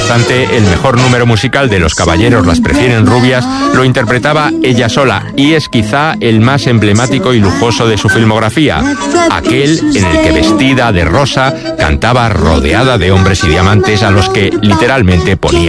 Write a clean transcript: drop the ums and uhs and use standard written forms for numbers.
obstante, el mejor número musical de Los caballeros las prefieren rubias lo interpretaba ella sola, y es quizá el más emblemático y lujoso de su filmografía, aquel en el que vestida de rosa cantaba rodeada de hombres y diamantes a los que literalmente ponía